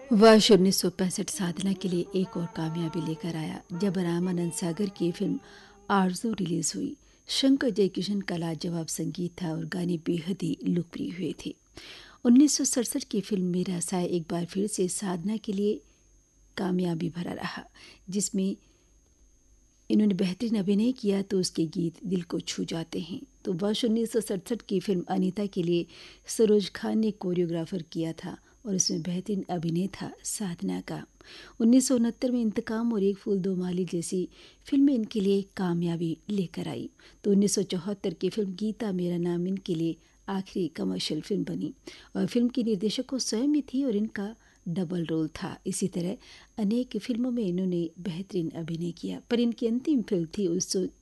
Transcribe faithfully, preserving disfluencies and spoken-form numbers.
वर्ष उन्नीस सौ पैंसठ साधना के लिए एक और कामयाबी लेकर आया जब रामानंद सागर की फिल्म आरज़ू रिलीज हुई। शंकर जयकिशन का लाजवाब संगीत था और गाने बेहद ही लोकप्रिय हुए थे। उन्नीस सौ सड़सठ की फिल्म मेरा साया एक बार फिर से साधना के लिए कामयाबी भरा रहा, जिसमें इन्होंने बेहतरीन अभिनय किया तो उसके गीत दिल को छू जाते हैं। तो वर्ष उन्नीस सौ सड़सठ की फिल्म अनीता के लिए सरोज खान ने कोरियोग्राफर किया था और उसमें बेहतरीन अभिनय था साधना का। उन्नीस सौ उनहत्तर में इंतकाम और एक फूल दो माली जैसी फिल्में इनके लिए कामयाबी लेकर आई। तो उन्नीस सौ चौहत्तर की फिल्म गीता मेरा नाम इनके लिए आखिरी कमर्शियल फिल्म बनी और फिल्म की निर्देशक को स्वयं ही थी और इनका डबल रोल था। इसी तरह अनेक फिल्मों में इन्होंने बेहतरीन अभिनय किया, पर इनकी अंतिम फिल्म थी